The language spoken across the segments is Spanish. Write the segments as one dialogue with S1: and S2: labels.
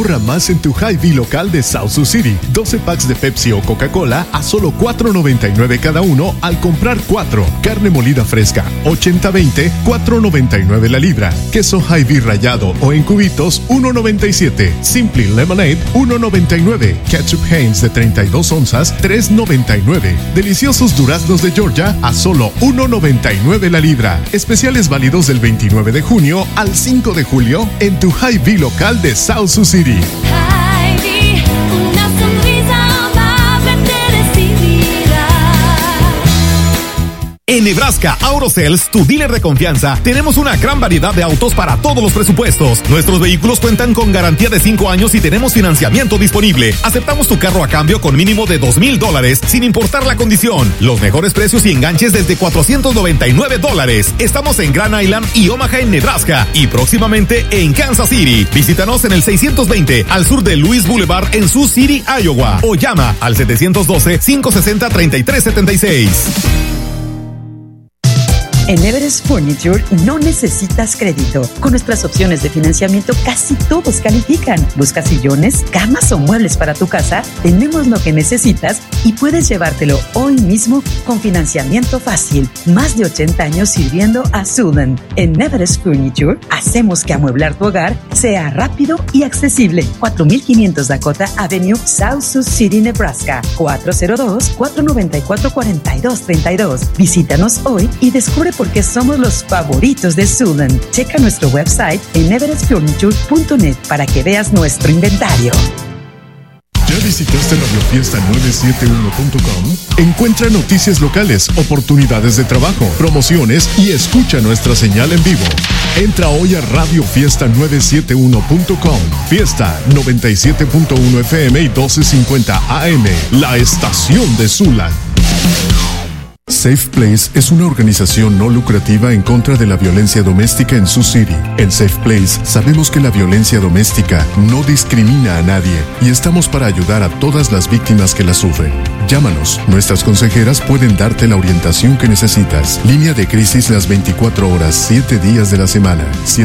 S1: Ahorra más en tu Hy-Vee local de South Sioux City. 12 packs de Pepsi o Coca-Cola a solo $4.99 cada uno al comprar 4. Carne molida fresca, 80-20, $4.99 la libra. Queso Hy-Vee rallado o en cubitos, $1.97. Simply Lemonade, $1.99. Ketchup Heinz de 32 onzas, $3.99. Deliciosos duraznos de Georgia a solo $1.99 la libra. Especiales válidos del 29 de junio al 5 de julio en tu Hy-Vee local de South Sioux City.
S2: Hy-Vee, una sonrisa amable te recibirá.
S3: En Nebraska Auto Sales, tu dealer de confianza, tenemos una gran variedad de autos para todos los presupuestos. Nuestros vehículos cuentan con garantía de 5 años y tenemos financiamiento disponible. Aceptamos tu carro a cambio con mínimo de $2,000 sin importar la condición. Los mejores precios y enganches desde $499. Estamos en Grand Island y Omaha en Nebraska y próximamente en Kansas City. Visítanos en el 620 al sur de Louis Boulevard en Sioux City, Iowa, o llama al 712-560-3376.
S4: En Everest Furniture no necesitas crédito. Con nuestras opciones de financiamiento casi todos califican. ¿Buscas sillones, camas o muebles para tu casa? Tenemos lo que necesitas y puedes llevártelo hoy mismo con financiamiento fácil. Más de 80 años sirviendo a Siouxland. En Everest Furniture hacemos que amueblar tu hogar sea rápido y accesible. 4500 Dakota Avenue, South Sioux City, Nebraska. 402-494-4232. Visítanos hoy y descubre por qué somos los favoritos de Siouxland. Checa nuestro website en everestfurniture.net para que veas nuestro inventario.
S1: ¿Ya visitaste radiofiesta971.com? Encuentra noticias locales, oportunidades de trabajo, promociones y escucha nuestra señal en vivo. Entra hoy a radiofiesta971.com. Fiesta 97.1 FM y 1250 AM, la estación de Siouxland. Safe Place es una organización no lucrativa en contra de la violencia doméstica en Sioux City. En Safe Place sabemos que la violencia doméstica no discrimina a nadie y estamos para ayudar a todas las víctimas que la sufren. Llámanos, nuestras consejeras pueden darte la orientación que necesitas. Línea de crisis las 24 horas, 7 días de la semana.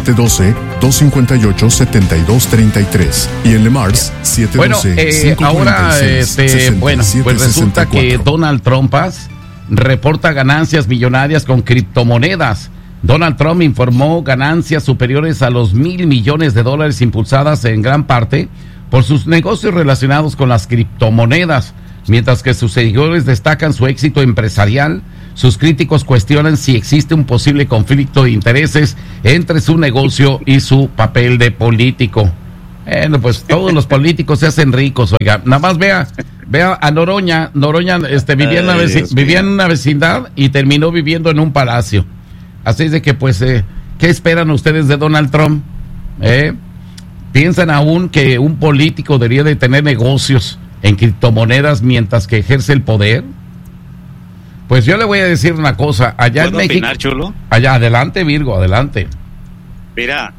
S1: 712-258-7233. Y en Le Mars, 712-546-6774.
S5: Ahora, pues resulta que Donald Trump reporta ganancias millonarias con criptomonedas. Donald Trump informó ganancias superiores a los $1,000 millones impulsadas en gran parte por sus negocios relacionados con las criptomonedas. Mientras que sus seguidores destacan su éxito empresarial, sus críticos cuestionan si existe un posible conflicto de intereses entre su negocio y su papel de político. Bueno, pues todos los políticos se hacen ricos, oiga. Nada más vea a Noroña vivía en una vecindad y terminó viviendo en un palacio. Así es de que, pues, ¿qué esperan ustedes de Donald Trump? ¿Piensan aún que un político debería de tener negocios en criptomonedas mientras que ejerce el poder? Pues yo le voy a decir una cosa. Allá en México, opinar, chulo? Allá, adelante, Virgo, adelante.
S6: Mira,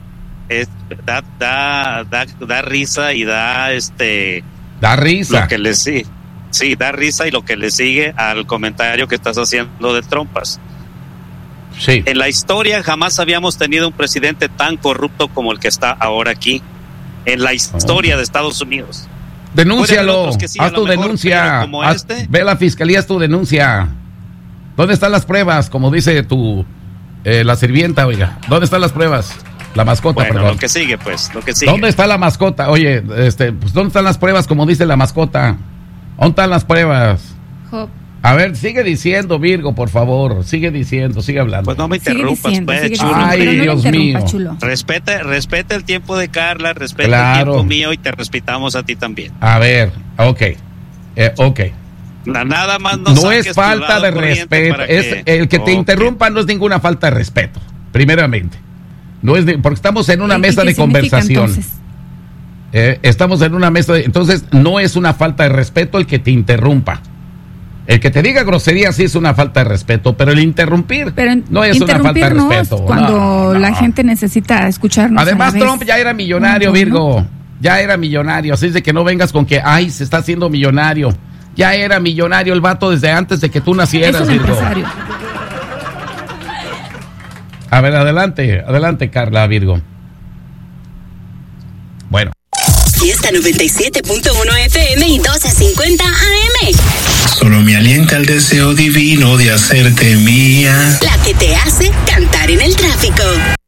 S6: da risa y da
S5: risa.
S6: Lo que le sigue. Sí, da risa y lo que le sigue al comentario que estás haciendo de Trumpas.
S5: Sí.
S6: En la historia jamás habíamos tenido un presidente tan corrupto como el que está ahora aquí. En la historia de Estados Unidos.
S5: Denúncialo, sí, haz tu denuncia. Ve a la fiscalía, haz tu denuncia. ¿Dónde están las pruebas? Como dice la sirvienta, oiga. ¿Dónde están las pruebas? La mascota,
S6: bueno,
S5: perdón.
S6: lo que sigue.
S5: ¿Dónde está la mascota? Oye, pues ¿dónde están las pruebas? Como dice la mascota. ¿Dónde están las pruebas?
S7: Job.
S5: A ver, sigue diciendo, Virgo, por favor. Sigue diciendo, sigue hablando.
S6: Pues no me interrumpas, chulo.
S5: Ay, Dios mío.
S7: Chulo.
S6: Respeta el tiempo de Carla, respeta el tiempo mío y te respetamos a ti también.
S5: A ver, ok.
S6: Nada más
S5: no es falta de respeto. El que te interrumpa no es ninguna falta de respeto, primeramente. No es porque estamos en una mesa de conversación. Estamos en una mesa entonces no es una falta de respeto el que te interrumpa. El que te diga grosería sí es una falta de respeto, pero el interrumpir no es una falta de respeto.
S7: Cuando la gente necesita escucharnos.
S5: Además, Trump ya era millonario, Virgo. Ya era millonario, así es de que no vengas con que, se está haciendo millonario. Ya era millonario el vato desde antes de que tú nacieras, Virgo.
S7: Empresario.
S5: A ver, adelante, Carla, Virgo. Bueno.
S8: Fiesta 97.1 FM y 1250 AM.
S9: Solo me alienta el deseo divino de hacerte mía.
S8: La que te hace cantar en el tráfico.